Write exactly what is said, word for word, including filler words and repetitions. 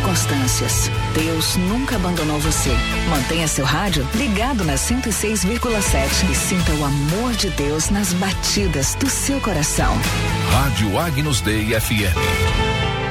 circunstâncias, Deus nunca abandonou você. Mantenha seu rádio ligado na cento e seis vírgula sete e sinta o amor de Deus nas batidas do seu coração. Rádio Agnus Dei F M.